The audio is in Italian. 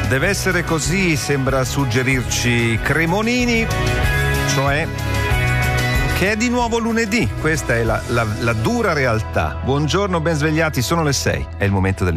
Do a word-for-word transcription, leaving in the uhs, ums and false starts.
Deve essere così, sembra suggerirci Cremonini, cioè che è di nuovo lunedì. Questa è la, la, la dura realtà. Buongiorno, ben svegliati, sono le sei, è il momento dell'informazione.